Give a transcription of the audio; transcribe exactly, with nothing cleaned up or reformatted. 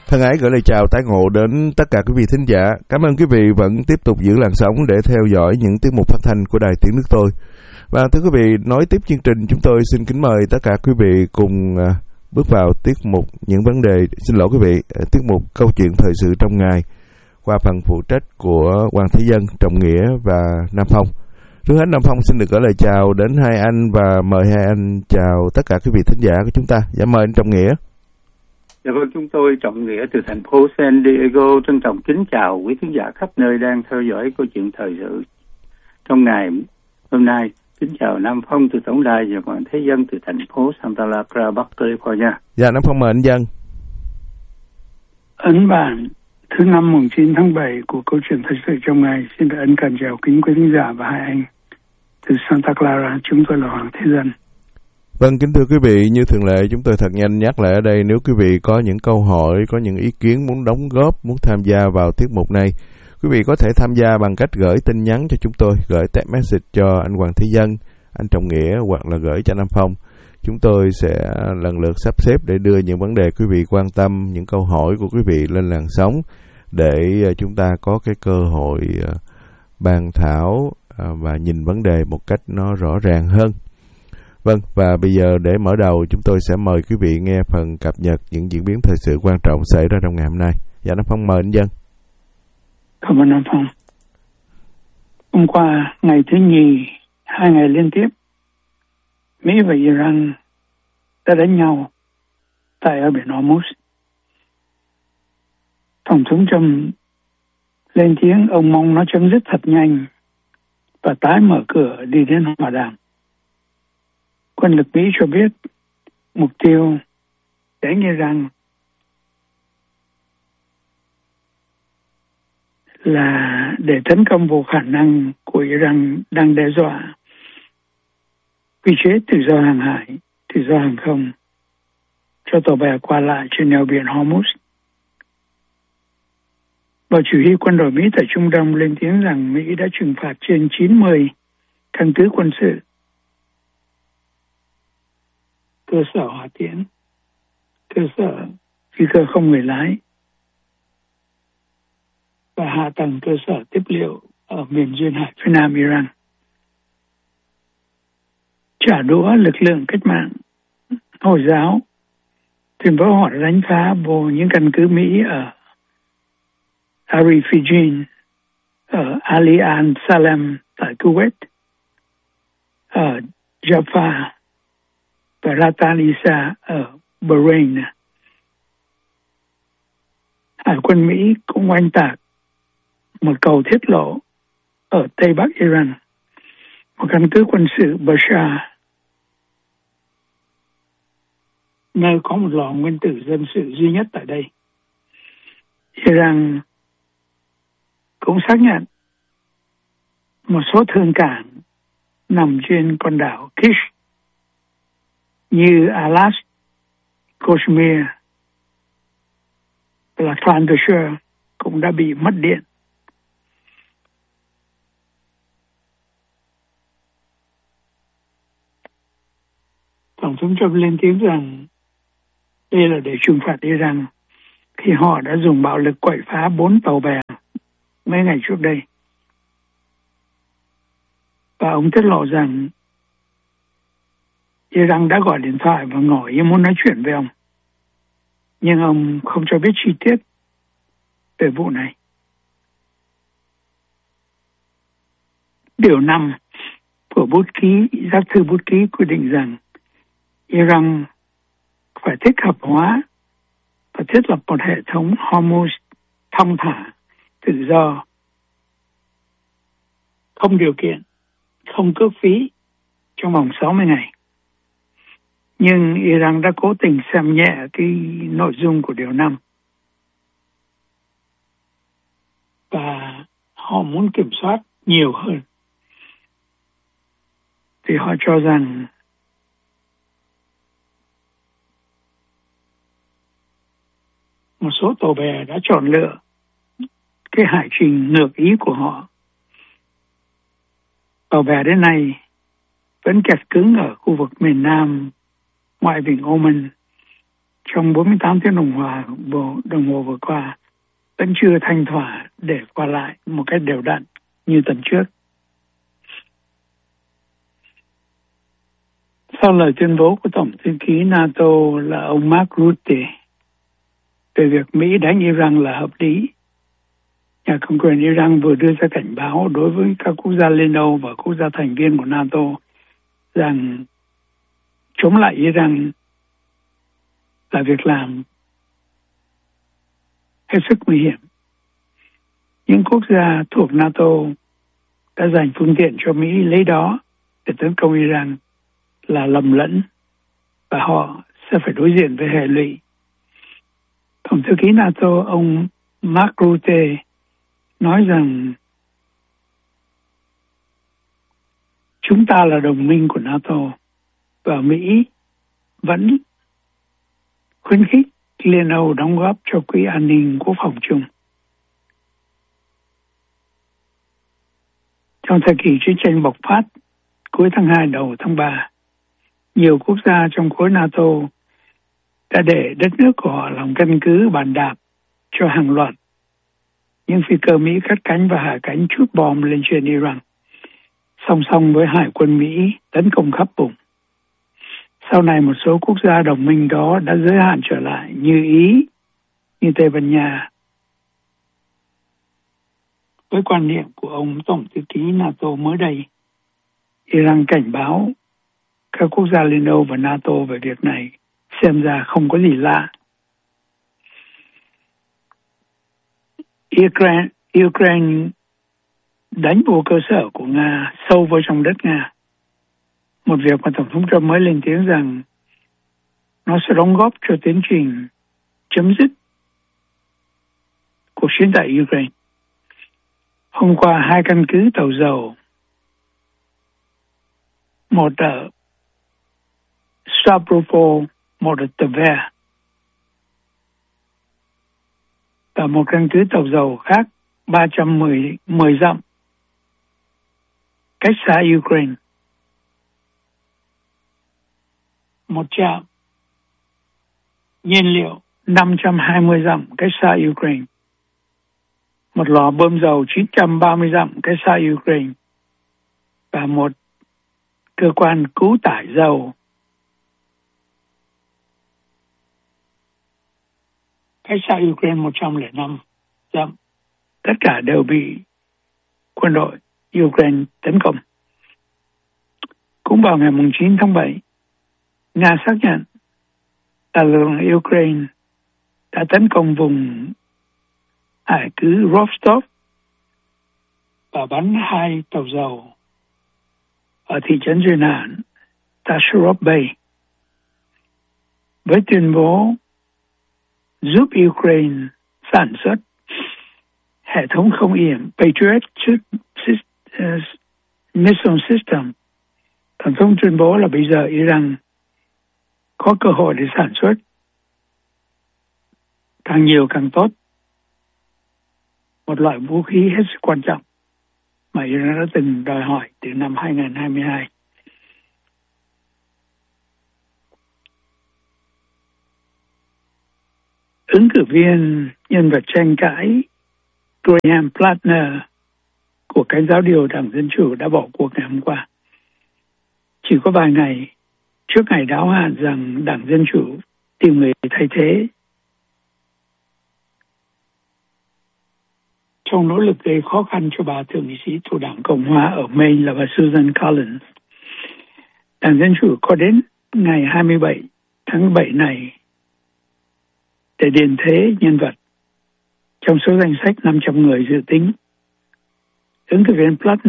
Thân ái gửi lời chào tái ngộ đến tất cả quý vị thính giả. Cảm ơn quý vị vẫn tiếp tục giữ làn sóng để theo dõi những tiết mục phát thanh của Đài Tiếng Nước Tôi. Và thưa quý vị, nối tiếp chương trình, chúng tôi xin kính mời tất cả quý vị cùng bước vào tiết mục những vấn đề, xin lỗi quý vị, tiết mục câu chuyện thời sự trong ngày qua phần phụ trách của Hoàng Thế Dân, Trọng Nghĩa và Nam Phong. Trước hết, Nam Phong xin được gửi lời chào đến hai anh và mời hai anh chào tất cả quý vị thính giả của chúng ta. Dạ mời anh Trọng Nghĩa. Dạ vâng, chúng tôi Trọng Nghĩa từ thành phố San Diego trân trọng kính chào quý thính giả khắp nơi đang theo dõi câu chuyện thời sự trong ngày hôm nay. Kính chào Nam Phong từ tổng đài và Hoàng Thế Dân từ thành phố Santa Barbara, Bắc California. Dạ, Nam Phong mời anh Dân. Ấn bản thứ năm mùng chín tháng bảy của câu chuyện thời sự trong ngày xin được ân cần chào kính quý thính giả và hai anh từ Santa Clara. Chúng tôi là Hoàng Thế Dân. Vâng, kính thưa quý vị, như thường lệ chúng tôi thật nhanh nhắc lại ở đây, nếu quý vị có những câu hỏi, có những ý kiến muốn đóng góp, muốn tham gia vào tiết mục này, quý vị có thể tham gia bằng cách gửi tin nhắn cho chúng tôi, gửi text message cho anh Hoàng Thế Dân, anh Trọng Nghĩa hoặc là gửi cho Nam Phong. Chúng tôi sẽ lần lượt sắp xếp để đưa những vấn đề quý vị quan tâm, những câu hỏi của quý vị lên làn sóng để chúng ta có cái cơ hội bàn thảo và nhìn vấn đề một cách nó rõ ràng hơn. Vâng, và bây giờ để mở đầu chúng tôi sẽ mời quý vị nghe phần cập nhật những diễn biến thời sự quan trọng xảy ra trong ngày hôm nay. Dạ, Nam Phong mời anh Dân. Cảm ơn Nam Phong. Hôm qua, ngày thứ nhì, hai ngày liên tiếp, Mỹ và Iran đã đánh nhau tại ở biển Hormuz. Tổng thống Trump lên tiếng ông mong nó chấm dứt thật nhanh và tái mở cửa đi đến hòa đàm. Quân lực Mỹ cho biết mục tiêu đánh Iran là để tấn công vô khả năng của Iran đang đe dọa quy chế tự do hàng hải, tự do hàng không cho tàu bè qua lại trên eo biển Hormuz. Bộ chỉ huy quân đội Mỹ tại Trung Đông lên tiếng rằng Mỹ đã trừng phạt trên chín mươi căn cứ quân sự, cơ sở hỏa tiễn, cơ sở phi cơ không người lái và hạ tầng cơ sở tiếp liệu ở miền duyên hải phía nam Iran. Trả đũa lực lượng cách mạng Hồi giáo tuyên bố họ đã đánh phá vô những căn cứ Mỹ ở Arifijin, ở Ali al-Salem tại Kuwait, ở Jaffa và Ratan Isa ở Bahrain. Hải quân Mỹ cũng oanh tạc một cầu thiết lộ ở Tây Bắc Iran, một căn cứ quân sự Bashar, nơi có một lò nguyên tử dân sự duy nhất tại đây. Iran cũng xác nhận một số thương cảng nằm trên con đảo Kish như Alas, Kashmir và Kandahar cũng đã bị mất điện. Tổng thống Trump lên tiếng rằng đây là để trừng phạt Iran khi họ đã dùng bạo lực quậy phá bốn tàu bè mấy ngày trước đây. Và ông tiết lộ rằng Iran đã gọi điện thoại và ngỏ ý muốn nói chuyện với ông. Nhưng ông không cho biết chi tiết về vụ này. Điều năm của bút ký, giác thư bút ký quy định rằng Iran phải thích hợp hóa và thiết lập một hệ thống Hormuz thông thả, tự do, không điều kiện, không cước phí trong vòng sáu mươi ngày. Nhưng Iran đã cố tình xem nhẹ cái nội dung của điều năm. Và họ muốn kiểm soát nhiều hơn. Vì họ cho rằng một số tàu bè đã chọn lựa cái hải trình ngược ý của họ. Tàu bè đến nay vẫn kẹt cứng ở khu vực miền Nam ngoại vịnh Oman, trong bốn mươi tám tiếng đồng hồ, đồng hồ vừa qua vẫn chưa thanh thỏa để qua lại một cách đều đặn như tuần trước. Sau lời tuyên bố của Tổng thư ký NATO là ông Mark Rutte về việc Mỹ đánh Iran là hợp lý, nhà cầm quyền Iran vừa đưa ra cảnh báo đối với các quốc gia Liên Âu và quốc gia thành viên của NATO rằng chống lại Iran là việc làm hết sức nguy hiểm. Những quốc gia thuộc NATO đã dành phương tiện cho Mỹ lấy đó để tấn công Iran là lầm lẫn và họ sẽ phải đối diện với hệ lụy. Tổng thư ký NATO ông Mark Rutte nói rằng chúng ta là đồng minh của NATO và Mỹ vẫn khuyến khích Liên Âu đóng góp cho Quỹ an ninh quốc phòng chung. Trong thời kỳ chiến tranh bộc phát cuối tháng hai đầu tháng ba, nhiều quốc gia trong khối NATO đã để đất nước của họ làm căn cứ bàn đạp cho hàng loạt những phi cơ Mỹ cất cánh và hạ cánh trút bom lên trên Iran, song song với hải quân Mỹ tấn công khắp vùng. Sau này một số quốc gia đồng minh đó đã giới hạn trở lại như Ý, như Tây Ban Nha. Với quan niệm của ông Tổng thư ký NATO mới đây, Iran cảnh báo các quốc gia Liên Âu và NATO về việc này xem ra không có gì lạ. Ukraine, Ukraine đánh vô cơ sở của Nga sâu vào trong đất Nga. Một việc mà Tổng thống Trump mới lên tiếng rằng nó sẽ đóng góp cho tiến trình chấm dứt cuộc chiến tại Ukraine. Hôm qua hai căn cứ tàu dầu, một ở Stavropol, một ở Tver, và một căn cứ tàu dầu khác ba trăm mười dặm cách xa Ukraine. Một trạm nhiên liệu năm trăm hai mươi dặm cách xa Ukraine. Một lò bơm dầu chín trăm ba mươi dặm cách xa Ukraine. Và một cơ quan cứu tải dầu cách xa Ukraine một trăm lẻ năm dặm. Tất cả đều bị quân đội Ukraine tấn công. Cũng vào ngày chín tháng bảy, Nga xác nhận là lực lượng Ukraine đã tấn công vùng hải cứ Rostov và bắn hai tàu dầu ở thị trấn duyên hải Tasharov Bay, với tuyên bố giúp Ukraine sản xuất hệ thống không yểm Patriot Missile System. Tổng thống tuyên bố là bây giờ Iran có cơ hội để sản xuất càng nhiều càng tốt, một loại vũ khí hết sức quan trọng mà Iran đã từng đòi hỏi từ năm hai không hai hai. Ứng cử viên nhân vật tranh cãi Graham Platner của cánh giáo điều Đảng Dân Chủ đã bỏ cuộc ngày hôm qua, chỉ có vài ngày trước ngày đáo hạn rằng Đảng Dân Chủ tìm người thay thế. Trong nỗ lực gây khó khăn cho bà thượng nghị sĩ thuộc Đảng Cộng hòa ở Maine là bà Susan Collins, Đảng Dân Chủ có đến ngày hai mươi bảy tháng bảy này để điền thế nhân vật trong số danh sách năm trăm người dự tính. Ứng cử viên Platner